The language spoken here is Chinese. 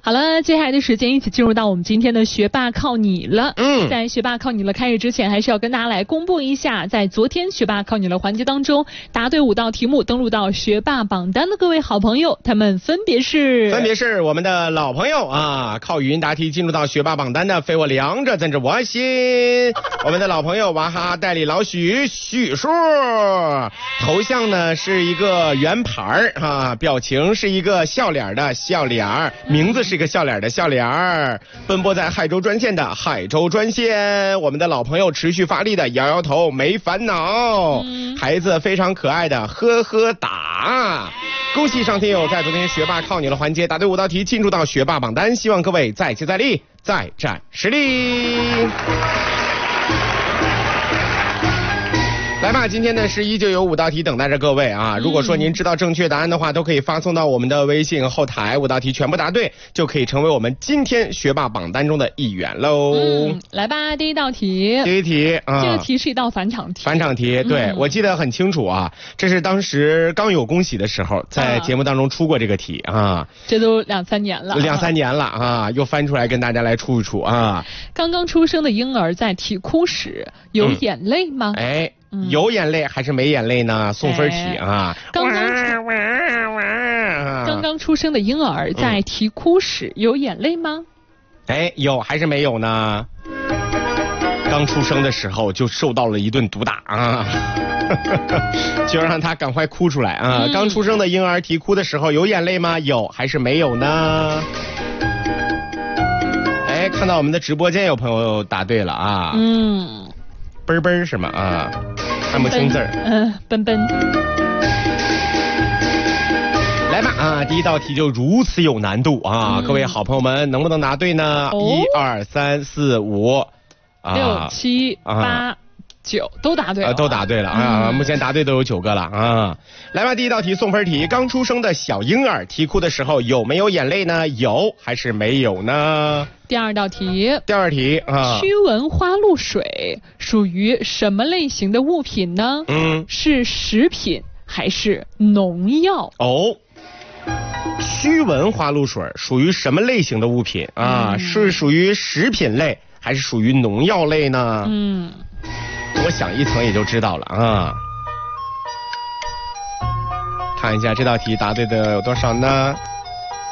好了，接下来的时间一起进入到我们今天的学霸靠你了。在学霸靠你了开始之前，还是要跟大家来公布一下，在昨天学霸靠你了环节当中，答对5道题目登录到学霸榜单的各位好朋友，他们分别是我们的老朋友啊，靠语音答题进入到学霸榜单的非我凉着怎着我心，我们的老朋友娃哈哈代理老许叔，头像呢是一个圆盘啊，表情是一个笑脸的笑脸，名字是一个笑脸的笑脸，奔波在海州专线的海州专线，我们的老朋友持续发力的摇摇头没烦恼，孩子非常可爱的呵呵哒。恭喜上天友在昨天学霸靠你了环节答对5道题进入到学霸榜单，希望各位再接再厉，再战实力。来吧，今天呢是依旧有5道题等待着各位啊！如果说您知道正确答案的话，都可以发送到我们的微信后台，5道题全部答对，就可以成为我们今天学霸榜单中的一员喽。 来吧，第一道题。 第一题啊， 这个题是一道返场题。 返场题，对，我记得很清楚啊，这是当时刚有恭喜的时候，在节目当中出过这个题啊。 这都2-3年了。 2-3年了啊，又翻出来跟大家来出一出啊。 刚刚出生的婴儿在啼哭时有眼泪吗？ 有眼泪还是没眼泪呢？送分题啊！ 刚刚出生的婴儿在啼哭时有眼泪吗？ 有还是没有呢？刚出生的时候就受到了一顿毒打啊，就让他赶快哭出来啊！刚出生的婴儿啼哭的时候有眼泪吗？有还是没有呢？看到我们的直播间有朋友答对了啊！奔奔是吗？啊，看不清字儿。 奔奔。 来吧啊！第一道题就如此有难度啊！各位好朋友们，能不能答对呢？1、2、3、4、5、 6、7、8、9都答对了， 都答对了啊！目前答对都有9个了啊！来吧，第一道题送分题，刚出生的小婴儿啼哭的时候有没有眼泪呢？有还是没有呢？ 第二道题啊， 驱蚊花露水属于什么类型的物品呢？是食品还是农药？ 驱蚊花露水属于什么类型的物品啊？是属于食品类还是属于农药类呢？我想一层也就知道了啊。看一下这道题答对的有多少呢？